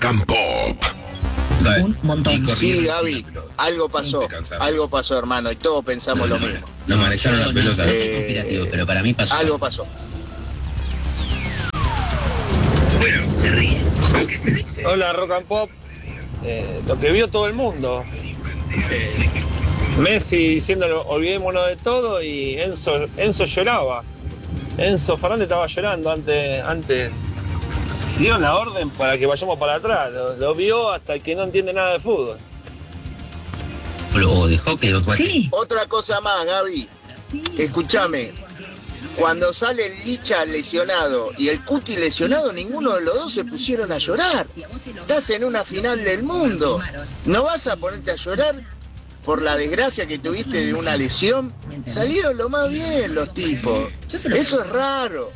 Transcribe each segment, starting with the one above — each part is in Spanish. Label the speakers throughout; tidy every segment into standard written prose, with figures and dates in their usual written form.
Speaker 1: Rock and Pop.
Speaker 2: Un montón.
Speaker 3: Sí, Gaby, algo pasó, hermano, y todos pensamos lo mismo.
Speaker 2: No manejaron la pelota. No soy conspirativo, pero para mí pasó.
Speaker 3: Algo pasó.
Speaker 2: Bueno, se ríe. ¿Qué se dice?
Speaker 4: Hola, Rock and Pop. Lo que vio todo el mundo. Messi diciéndolo, olvidémonos de todo, y Enzo lloraba. Enzo Fernández estaba llorando antes. Dieron la orden para que vayamos para atrás. Lo vio hasta el que no entiende nada de fútbol.
Speaker 2: O de hockey o cualquier.
Speaker 3: Sí. Otra cosa más, Gaby. Escúchame. Cuando sale el Licha lesionado y el Cuti lesionado, ninguno de los dos se pusieron a llorar. Estás en una final del mundo. ¿No vas a ponerte a llorar por la desgracia que tuviste de una lesión? Salieron lo más bien los tipos. Eso es raro.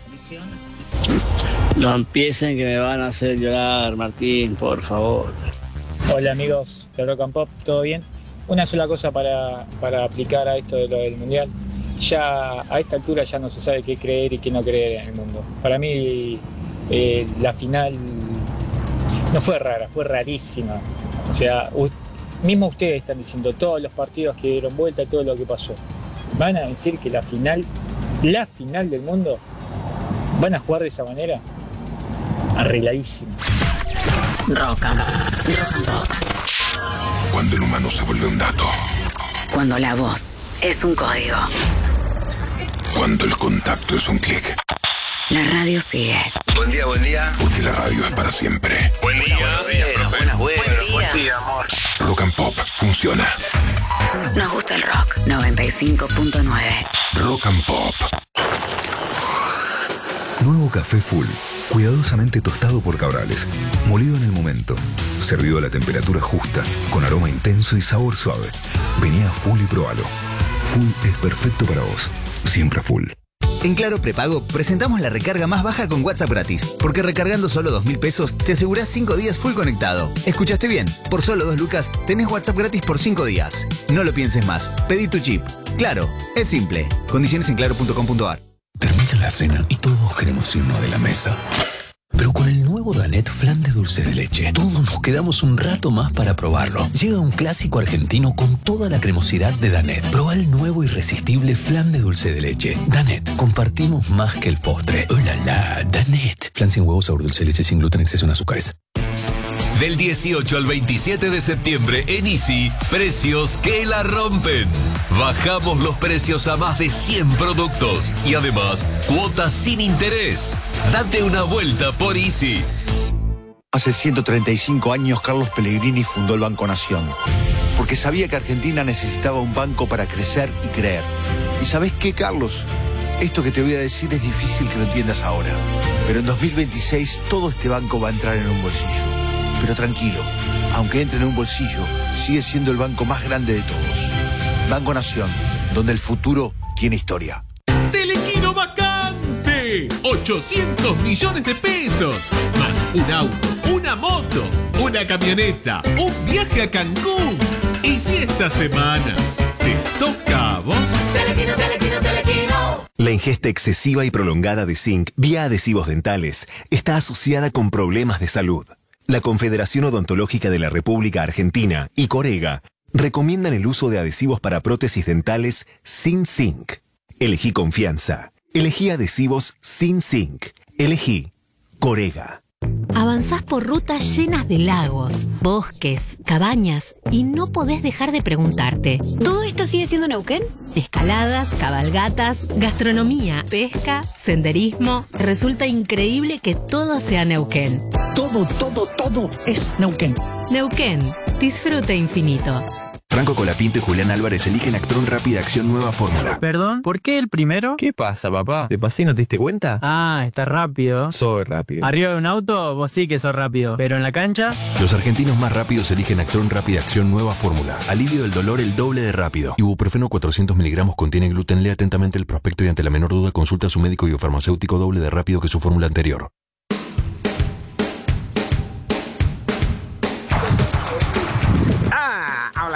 Speaker 5: No empiecen que me van a hacer llorar, Martín, por favor.
Speaker 6: Hola amigos de Rock and Pop, ¿todo bien? Una sola cosa para aplicar a esto de lo del Mundial. Ya a esta altura ya no se sabe qué creer y qué no creer en el mundo. Para mí la final no fue rara, fue rarísima. O sea, mismo ustedes están diciendo todos los partidos que dieron vuelta, todo lo que pasó. ¿Van a decir que la final del mundo, van a jugar de esa manera? Arregladísimo.
Speaker 7: Rock and Pop.
Speaker 1: Cuando el humano se vuelve un dato.
Speaker 7: Cuando la voz es un código.
Speaker 1: Cuando el contacto es un clic.
Speaker 7: La radio sigue.
Speaker 1: Buen día. Porque la radio es para siempre.
Speaker 8: Buen día, profe.
Speaker 7: Buen día,
Speaker 4: amor.
Speaker 1: Rock and Pop funciona.
Speaker 7: Nos gusta el rock. 95.9.
Speaker 1: Rock and Pop.
Speaker 9: Nuevo café Full, cuidadosamente tostado por Cabrales, molido en el momento, servido a la temperatura justa, con aroma intenso y sabor suave. Vení a Full y probalo. Full es perfecto para vos, siempre Full.
Speaker 10: En Claro Prepago presentamos la recarga más baja con WhatsApp gratis, porque recargando solo 2.000 pesos te asegurás 5 días full conectado. ¿Escuchaste bien? Por solo 2 lucas tenés WhatsApp gratis por 5 días. No lo pienses más, pedí tu chip. Claro, es simple. Condiciones en claro.com.ar.
Speaker 9: Termina la cena y todos queremos irnos de la mesa. Pero con el nuevo Danette Flan de dulce de leche, todos nos quedamos un rato más para probarlo. Llega un clásico argentino con toda la cremosidad de Danette. Probá el nuevo irresistible flan de dulce de leche. Danette, compartimos más que el postre. ¡Oh la la! Danette. Flan sin huevo, sabor dulce de leche, sin gluten, exceso en azúcares.
Speaker 8: Del 18 al 27 de septiembre en Easy, precios que la rompen. Bajamos los precios a más de 100 productos y además cuotas sin interés. Date una vuelta por Easy.
Speaker 11: Hace 135 años Carlos Pellegrini fundó el Banco Nación, porque sabía que Argentina necesitaba un banco para crecer y creer. ¿Y sabés qué, Carlos? Esto que te voy a decir es difícil que lo entiendas ahora, pero en 2026 todo este banco va a entrar en un bolsillo. Pero tranquilo, aunque entre en un bolsillo, sigue siendo el banco más grande de todos. Banco Nación, donde el futuro tiene historia.
Speaker 12: ¡Telequino vacante! 800 millones de pesos, más un auto, una moto, una camioneta, un viaje a Cancún. Y si esta semana te toca a vos...
Speaker 13: Telequino, telequino, telequino.
Speaker 14: La ingesta excesiva y prolongada de zinc vía adhesivos dentales está asociada con problemas de salud. La Confederación Odontológica de la República Argentina y Corega recomiendan el uso de adhesivos para prótesis dentales sin zinc. Elegí confianza. Elegí adhesivos sin zinc. Elegí Corega.
Speaker 15: Avanzás por rutas llenas de lagos, bosques, cabañas y no podés dejar de preguntarte:
Speaker 16: ¿todo esto sigue siendo Neuquén?
Speaker 15: Escaladas, cabalgatas, gastronomía, pesca, senderismo. Resulta increíble que todo sea Neuquén.
Speaker 17: Todo es Neuquén.
Speaker 15: Neuquén, disfrute infinito.
Speaker 18: Franco Colapinto y Julián Álvarez eligen Actron Rápida Acción Nueva Fórmula.
Speaker 19: ¿Perdón? ¿Por qué el primero?
Speaker 18: ¿Qué pasa, papá? ¿Te pasé y no te diste cuenta?
Speaker 19: Ah, está rápido.
Speaker 18: Soy rápido.
Speaker 19: Arriba de un auto, vos sí que sos rápido. Pero en la cancha...
Speaker 18: Los argentinos más rápidos eligen Actron Rápida Acción Nueva Fórmula. Alivio del dolor el doble de rápido. Ibuprofeno 400 miligramos contiene gluten. Lea atentamente el prospecto y ante la menor duda consulta a su médico y o farmacéutico doble de rápido que su fórmula anterior.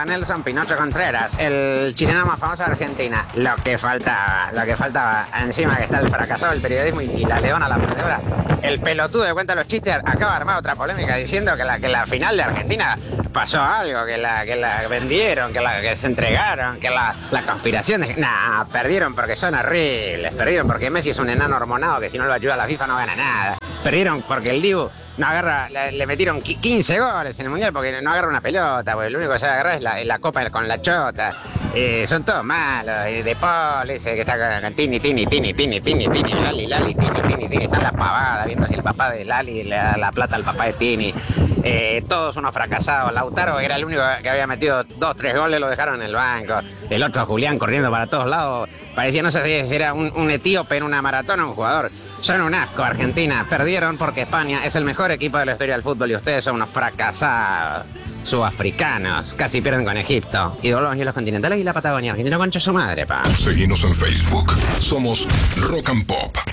Speaker 16: a Nelson Pinocho Contreras, el chileno más famoso de Argentina. Lo que faltaba. Encima que está el fracasado del periodismo y la leona, la perdedora. El pelotudo de Cuenta los Chistes acaba de armar otra polémica diciendo que la final de Argentina pasó algo, que la vendieron, que se entregaron, que la conspiración de... Nah, perdieron porque son horribles, perdieron porque Messi es un enano hormonado que si no lo ayuda a la FIFA no gana nada. Perdieron porque el Dibu no agarra, le metieron 15 goles en el Mundial porque no agarra una pelota, porque lo único que se agarra es la copa con la chota. Son todos malos. De Paul, ese que está con Tini, Lali, Tini, está la pavada, viendo si el papá de Lali le da la plata al papá de Tini. Todos unos fracasados. Lautaro era el único que había metido 2-3 goles, lo dejaron en el banco. El otro, Julián, corriendo para todos lados. Parecía, no sé si era un etíope en una maratona o un jugador. Son un asco, Argentina. Perdieron porque España es el mejor equipo de la historia del fútbol y ustedes son unos fracasados sudafricanos. Casi pierden con Egipto. Y los hielos continentales y la Patagonia. Argentina concha su madre, pa.
Speaker 1: Seguinos en Facebook. Somos Rock and Pop.